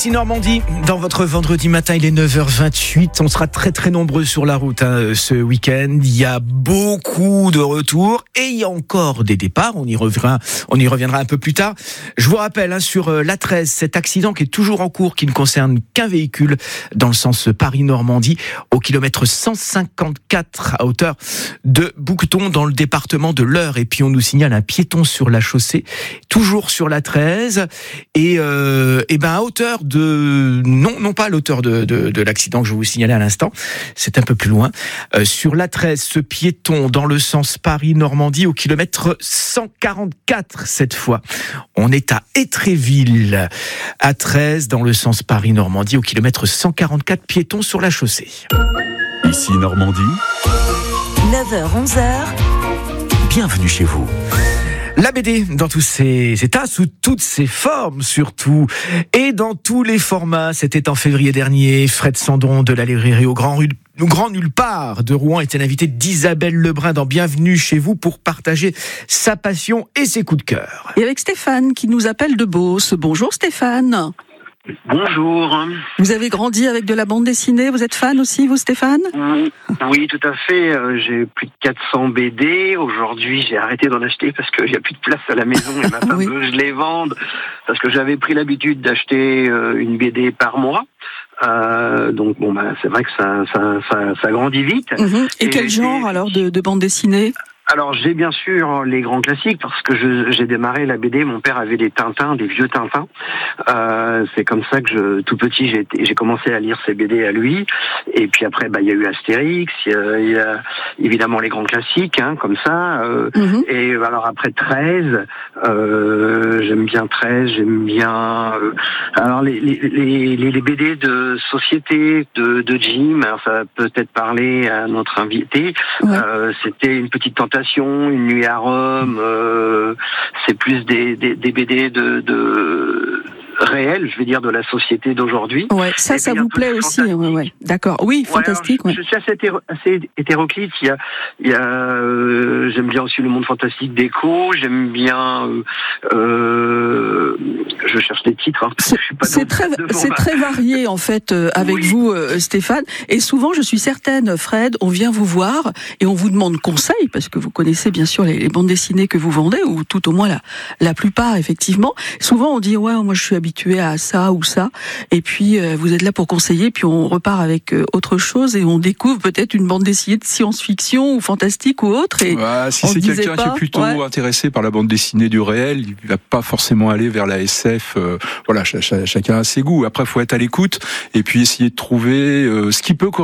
Normandie, dans votre vendredi matin, il est 9h28. On sera très très nombreux sur la route ce week-end. Il y a beaucoup de retours et il y a encore des départs. On y reviendra un peu plus tard. Je vous rappelle sur l'A13, cet accident qui est toujours en cours, qui ne concerne qu'un véhicule dans le sens Paris-Normandie, au kilomètre 154 à hauteur de Bouqueton dans le département de l'Eure. Et puis on nous signale un piéton sur la chaussée, toujours sur l'A13 et à hauteur de non pas à l'auteur de l'accident que je vous signalais à l'instant, c'est un peu plus loin. Sur l'A13, ce piéton dans le sens Paris-Normandie au kilomètre 144 cette fois. On est à Étréville. A13 dans le sens Paris-Normandie au kilomètre 144, piéton sur la chaussée. Ici Normandie. 9h-11h. Bienvenue chez vous. La BD dans tous ses états, sous toutes ses formes surtout, et dans tous les formats. C'était en février dernier. Fred Sandon de la librairie au Grand Nulle Part de Rouen était l'invité d'Isabelle Lebrun dans Bienvenue chez vous pour partager sa passion et ses coups de cœur. Et avec Stéphane qui nous appelle de Beauce. Bonjour Stéphane. Bonjour. Vous avez grandi avec de la bande dessinée, vous êtes fan aussi vous Stéphane ? Oui, tout à fait. J'ai plus de 400 BD. Aujourd'hui, j'ai arrêté d'en acheter parce qu'il n'y a plus de place à la maison et ma femme veut que je les vende parce que j'avais pris l'habitude d'acheter une BD par mois. Donc c'est vrai que ça grandit vite. Et quel genre alors de bande dessinée ? Alors j'ai bien sûr les grands classiques parce que j'ai démarré la BD. Mon père avait des Tintins, des vieux Tintins. C'est comme ça que tout petit j'ai commencé à lire ses BD à lui. Et puis après il y a eu Astérix, il y a évidemment les grands classiques comme ça. Et alors après 13, j'aime bien 13, j'aime bien alors les BD de société de Jim. Alors ça va peut-être parler à notre invité. C'était Une petite tentation, Une nuit à Rome, c'est plus des BD de réel, je vais dire, de la société d'aujourd'hui. Ouais, ça vous plaît aussi, ouais. D'accord. Oui, fantastique. Je suis assez hétéroclite. Il y a j'aime bien aussi le monde fantastique d'Eco. J'aime bien. Je cherche des titres. C'est très varié en fait avec vous, Stéphane. Et souvent, je suis certaine, Fred, on vient vous voir et on vous demande conseil parce que vous connaissez bien sûr les bandes dessinées que vous vendez ou tout au moins la plupart effectivement. Souvent, on dit moi je suis habitué à ça ou ça, et puis vous êtes là pour conseiller, puis on repart avec autre chose et on découvre peut-être une bande dessinée de science-fiction ou fantastique ou autre. Et si c'est quelqu'un qui est plutôt intéressé par la bande dessinée du réel, il va pas forcément aller vers la SF. Chacun a ses goûts. Après, faut être à l'écoute et puis essayer de trouver ce qui peut